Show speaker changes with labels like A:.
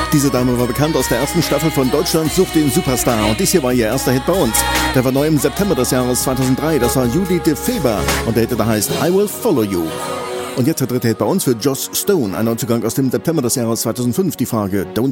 A: Diese Dame war bekannt aus der ersten Staffel von Deutschland sucht den Superstar und dies hier war ihr erster Hit bei uns. Der war neu im September des Jahres 2003, das war Judith de Feber und der Hit, der heißt I Will Follow You. Und jetzt der dritte Hit bei uns für Joss Stone, ein Neuzugang aus dem September des Jahres 2005, die Frage Don't